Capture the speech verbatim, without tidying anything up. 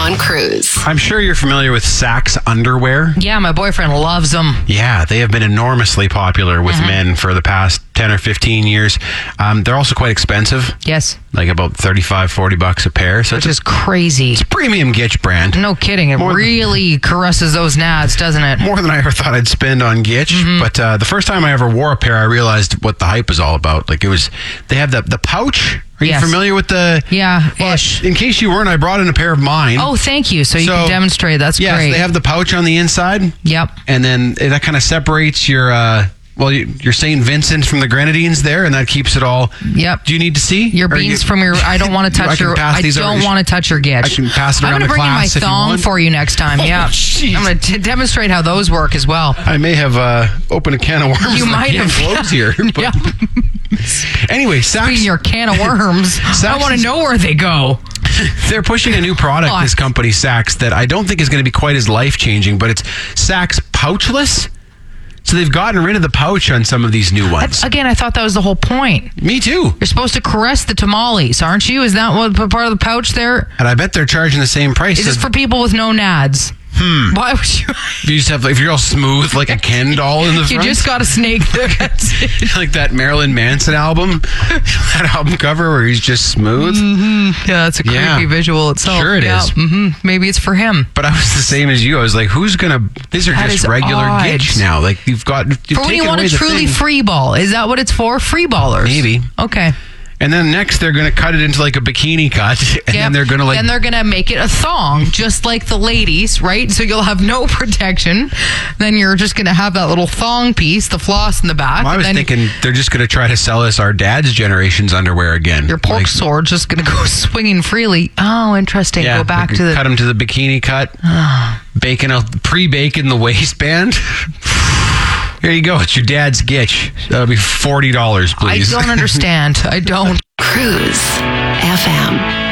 on Cruise. I'm sure you're familiar with Saxx underwear. Yeah, my boyfriend loves them. Yeah, they have been enormously popular with Mm-hmm. men for the past ten or fifteen years. Um, they're also quite expensive, Yes, like about thirty-five, forty bucks a pair. So which it's is crazy. a premium Gitch brand. No kidding. It More- really caresses those nads, doesn't it? More than I ever thought I'd spend on Gitch. Mm-hmm. But uh, the first time I ever wore a pair, I realized what the hype was all about. Like it was, they have the, the pouch. Are Yes. you familiar with the... Yeah, Well, ish. in case you weren't, I brought in a pair of mine. Oh, thank you. So you So, can demonstrate. That's yes, great. they have the pouch on the inside. Yep. And then that kind of separates your... Uh, well, you- your Saint Vincent from the grenadines there, and that keeps it all... Yep. Do you need to see? Your Or beans you- from your. I don't want to I touch can your. pass I these don't over- want to touch your gitch. I can pass it I'm around gonna the bring you my class if you thong want. for you next time. Oh, yeah. jeez. I'm going to demonstrate how those work as well. I may have uh, opened a can of worms. You that might can't have. close here. But Yeah. anyway, Saxx, Being your can of worms. I want to know where they go. they're pushing a new product, What? this company, Saxx, that I don't think is going to be quite as life-changing, but it's Saxx Pouchless. So they've gotten rid of the pouch on some of these new ones. Again, I thought that was the whole point. Me too. You're supposed to caress the tamales, aren't you? Is that what part of the pouch there? And I bet they're charging the same price. Is this as- for people with no nads? Hmm. Why would you? if you just have, if you're all smooth like a Ken doll in the You front, just got a snake there. like that Marilyn Manson album, that album cover where he's just smooth. Yeah, that's a creepy Yeah. visual itself. Sure it yeah. is. Mm-hmm. Maybe it's for him. But I was the same as you. I was like, who's gonna? These are That just is regular odd. Gitch now. Like you've got. You've For when you taken want away a the truly thing. free ball. Is that what it's for? Free ballers? Maybe. Okay. And then next they're going to cut it into like a bikini cut, and Yep. then they're going to like. Then they're gonna make it a thong, just like the ladies, right? So you'll have no protection. Then you're just gonna have that little thong piece, the floss in the back. Well, I and was then thinking they're just going to try to sell us our dad's generation's underwear again. your pork Like, sword's just gonna go swinging freely. Oh, interesting. Yeah, go back like to the. cut them to the bikini cut, bacon a pre-bacon the waistband. Here you go. It's your dad's Gitch. That'll be forty dollars, I please. don't understand. I don't. Cruise F M.